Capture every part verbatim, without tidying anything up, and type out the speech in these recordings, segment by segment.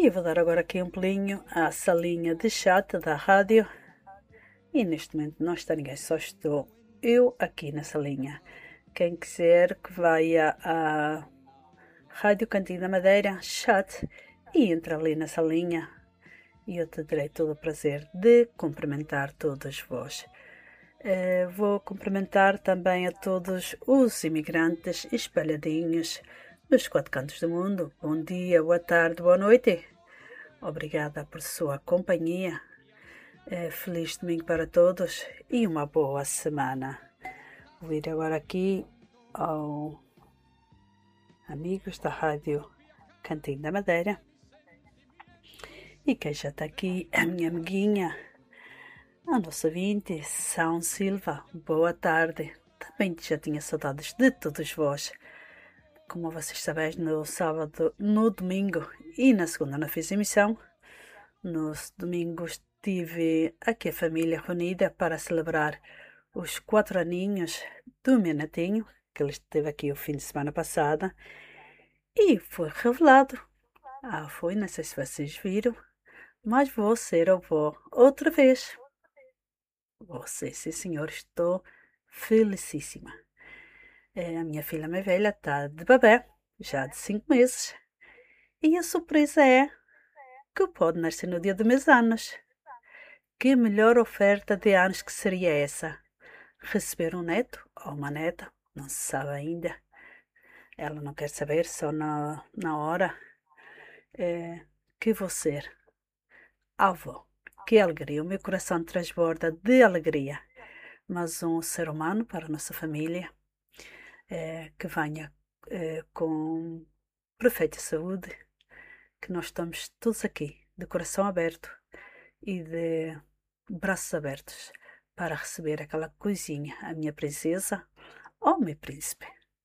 E vou dar agora aqui um pulinho à salinha de chat da rádio. E neste momento não está ninguém, só estou eu aqui na salinha. Quem quiser que vá à Rádio Cantinho da Madeira, chat, e entre ali na salinha. E eu te terei todo o prazer de cumprimentar todos vós. Uh, vou cumprimentar também a todos os imigrantes espalhadinhos nos quatro cantos do mundo. Bom dia, boa tarde, boa noite. Obrigada por sua companhia. Uh, feliz domingo para todos e uma boa semana. Vou ir agora aqui ao amigos da Rádio Cantinho da Madeira. E quem já está aqui, a minha amiguinha, a nossa ouvinte, São Silva, boa tarde. Também já tinha saudades de todos vós. Como vocês sabem, no sábado, no domingo e na segunda não fiz emissão. Nos domingos tive aqui a família reunida para celebrar os quatro aninhos do meu netinho, que ele esteve aqui o fim de semana passada. E foi revelado. Ah, foi, não sei se vocês viram, mas vou ser avó outra vez. Você, sim senhor, estou felicíssima. É, a minha filha mais velha está de bebê, já de cinco meses. E a surpresa é que pode nascer no dia dos meus anos. Que melhor oferta de anos que seria essa? Receber um neto ou uma neta, não se sabe ainda. Ela não quer saber, só na, na hora é, que vou ser avó. Que alegria, o meu coração transborda de alegria. Mas um ser humano para a nossa família, é, que venha é, com perfeita saúde, que nós estamos todos aqui, de coração aberto e de braços abertos, para receber aquela coisinha, a minha princesa ou meu príncipe.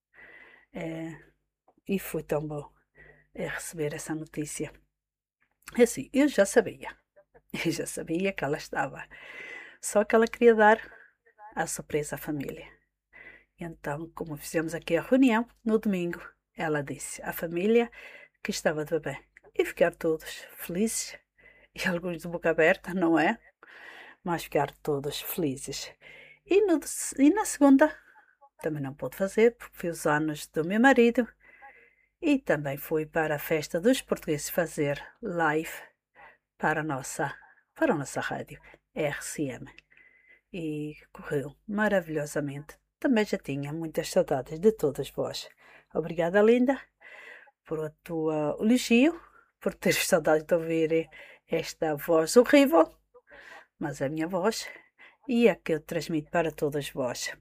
É, e foi tão bom é, receber essa notícia. É assim, eu já sabia, eu já sabia que ela estava, só que ela queria dar a surpresa à família. Então, como fizemos aqui a reunião no domingo, ela disse à família que estava de bebê e ficar todos felizes e alguns de boca aberta, não é? Mas ficar todos felizes. E, no, e na segunda também não pude fazer porque foi os anos do meu marido e também fui para a festa dos portugueses fazer live para a nossa, para a nossa rádio R C M. E correu maravilhosamente. Também já tinha muitas saudades de todas vós. Obrigada, linda, por a tua elogio, por teres saudades de ouvir esta voz horrível, mas é a minha voz e é a que eu transmito para todas vós.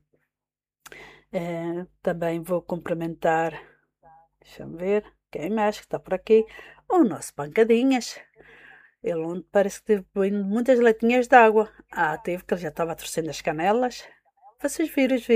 É, também vou cumprimentar, deixa-me ver, quem mais que está por aqui, o nosso Pancadinhas. Ele parece que teve bebendo muitas leitinhas de água. Ah, teve, que ele já estava torcendo as canelas. Vocês viram os